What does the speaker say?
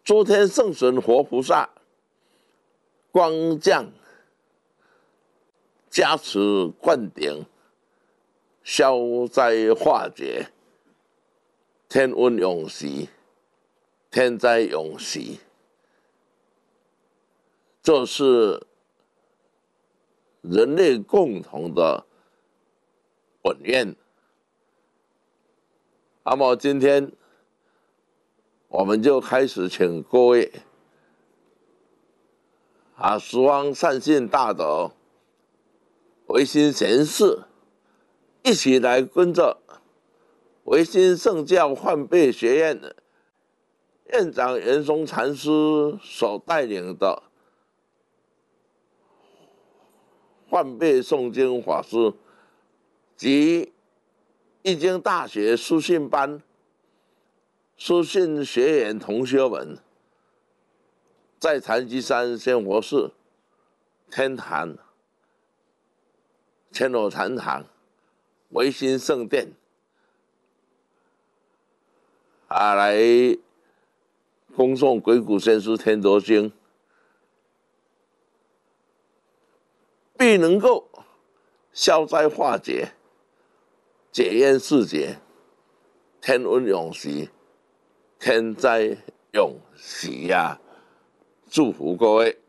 诸天圣神活菩萨光降加持灌顶，消灾化解，天温永息，天灾永息。这是人类共同的本愿。那么今天我们就开始请各位十方善信大德、维新贤士一起来跟着维新圣教换辈学院院长圆松禅师所带领的换辈诵经法师及易经大学书信班书信学员同学们，在禅机山仙佛寺天坛千罗禅堂维新圣殿来恭诵鬼谷先师天德经，必能够消灾化解，解冤释结，天温永息，天灾永息呀！祝福各位。